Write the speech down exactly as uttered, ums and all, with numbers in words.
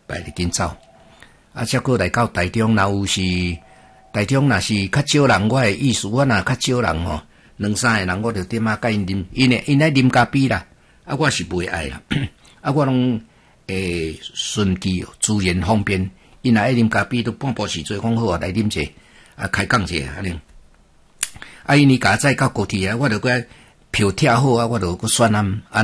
摆日紧走。啊，则过来到台中，若有是台中，若是较少人，我的意思，我若较少人吼，两三个人，我就点啊甲因啉，因诶因爱啉咖啡啦，啊，我是袂爱啦，啊，我拢诶顺其自然方便，因若爱啉咖啡，都半晡时做讲好啊，来啉者，啊，开讲者安尼。啊，因伊甲载到高铁啊，我就个票拆好啊，我就个选啊，安。